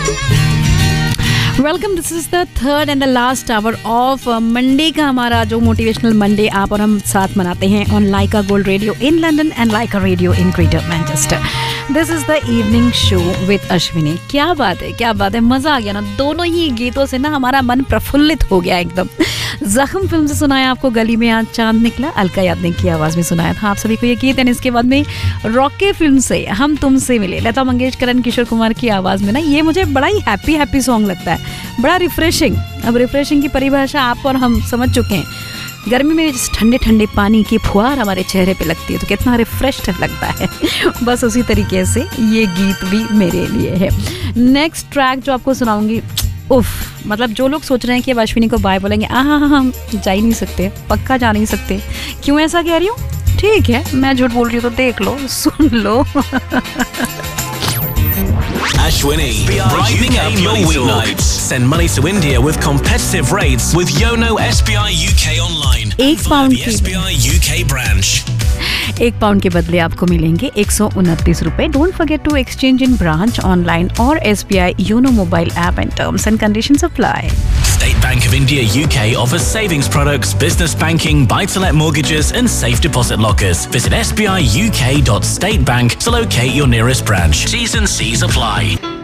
Welcome, this is the third and the last hour of Monday का हमारा जो motivational Monday आप और हम साथ मनाते हैं on Lyca gold radio in London and Lyca radio in greater Manchester. This is the evening show with Ashwini. क्या बात है, क्या बात है, मजा आ गया ना. दोनों ही गीतों से ना हमारा मन प्रफुल्लित हो गया एकदम. जख्म फिल्म से सुनाया आपको गली में आज चांद निकला, अलका याग्निक की आवाज में सुनाया था आप सभी को ये गीत. एंड इसके बाद में रॉके फिल्म से हम तुमसे मिले, लता मंगेशकर, किशोर कुमार की आवाज में ना. ये मुझे बड़ा ही हैप्पी सॉन्ग लगता है, बड़ा रिफ्रेशिंग. अब रिफ्रेशिंग की परिभाषा आप और हम समझ चुके हैं. गर्मी में ठंडे ठंडे पानी की फुहार हमारे चेहरे पे लगती है तो कितना रिफ्रेश्ड लगता है. बस उसी तरीके से ये गीत भी मेरे लिए है. नेक्स्ट ट्रैक जो आपको सुनाऊंगी, उफ, मतलब जो लोग सोच रहे हैं कि अब अश्विनी को बाय बोलेंगे, हम जा ही नहीं सकते, पक्का जा नहीं सकते. क्यों ऐसा कह रही हूँ? ठीक है, मैं झूठ बोल रही हूँ तो देख लो, सुन लो. Ashwini, brightening up your weeknights. Send money to India with competitive rates with Yono SBI UK Online. £1 the SBI UK branch. £1 के बदले आपको मिलेंगे 129 रुपए. Don't forget to exchange in branch, online और SBI YONO mobile app and terms and conditions apply. State Bank of India UK offers savings products, business banking, buy-to-let mortgages and safe deposit lockers. Visit sbiuk.statebank to locate your nearest branch. T's and C's apply.